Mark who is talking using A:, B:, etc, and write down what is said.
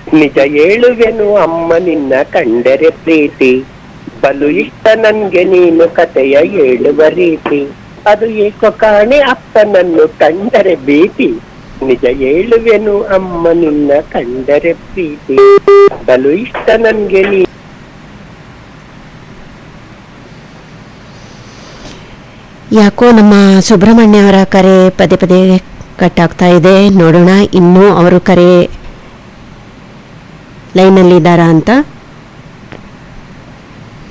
A: ನಿಜ ಹೇಳುವೆನು ಅಮ್ಮ ನಿನ್ನ ಕಂಡರೆ ಪ್ರೀತಿ, ಬಲು ಇಷ್ಟ ನನ್ಗೆ ನೀನು ಕಥೆಯ ಹೇಳುವ ರೀತಿ, ಅದು ಏಕೋ ಕಾಣೆ ಅಪ್ಪನನ್ನು ಕಂಡರೆ ಭೀತಿ, ನಿಜ ಹೇಳುವೆನು ಅಮ್ಮ ನಿನ್ನ ಕಂಡರೆ ಪ್ರೀತಿ, ಬಲು ಇಷ್ಟ ನನ್ಗೆ ನೀ.
B: ಯಾಕೋ ನಮ್ಮ ಸುಬ್ರಹ್ಮಣ್ಯ ಅವರ ಕರೆ ಪದೇ ಪದೇ ಕಟ್ ಆಗ್ತಾ ಇದೆ. ನೋಡೋಣ ಇನ್ನೂ ಅವರು ಕರೆ ಲೈನಲ್ಲಿದ್ದಾರಾ ಅಂತ.